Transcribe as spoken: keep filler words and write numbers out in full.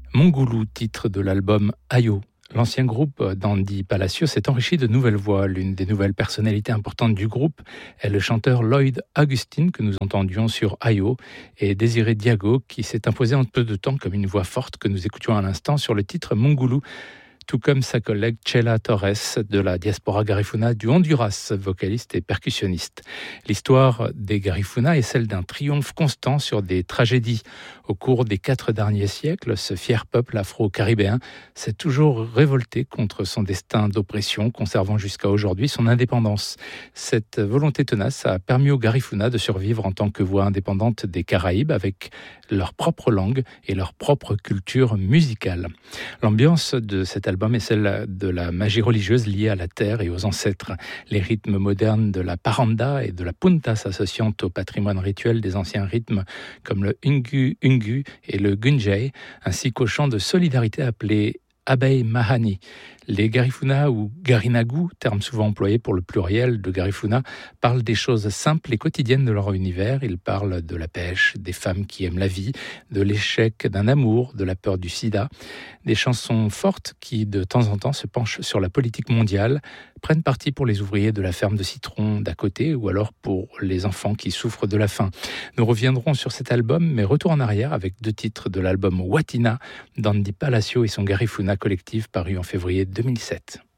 Mongoulou, titre de l'album Ayo. L'ancien groupe d'Andy Palacio s'est enrichi de nouvelles voix. L'une des nouvelles personnalités importantes du groupe est le chanteur Lloyd Augustin que nous entendions sur Ayo et Désiré Diago qui s'est imposé en peu de temps comme une voix forte que nous écoutions à l'instant sur le titre Mongoulou, tout comme sa collègue Chela Torres de la diaspora Garifuna du Honduras, vocaliste et percussionniste. L'histoire des Garifuna est celle d'un triomphe constant sur des tragédies. Au cours des quatre derniers siècles, ce fier peuple afro-caribéen s'est toujours révolté contre son destin d'oppression, conservant jusqu'à aujourd'hui son indépendance. Cette volonté tenace a permis aux Garifuna de survivre en tant que voix indépendante des Caraïbes avec leur propre langue et leur propre culture musicale. L'ambiance de cet album est celle de la magie religieuse liée à la terre et aux ancêtres. Les rythmes modernes de la paranda et de la punta s'associant au patrimoine rituel des anciens rythmes comme le ungu ungu et le gunjay, ainsi qu'au chant de solidarité appelé Abay Mahani. Les Garifuna ou Garinagu, terme souvent employé pour le pluriel de Garifuna, parlent des choses simples et quotidiennes de leur univers. Ils parlent de la pêche, des femmes qui aiment la vie, de l'échec d'un amour, de la peur du sida. Des chansons fortes qui, de temps en temps, se penchent sur la politique mondiale, prennent parti pour les ouvriers de la ferme de citron d'à côté ou alors pour les enfants qui souffrent de la faim. Nous reviendrons sur cet album, mais retour en arrière avec deux titres de l'album Watina d'Andy Palacio et son Garifuna collectif paru en février deux mille sept.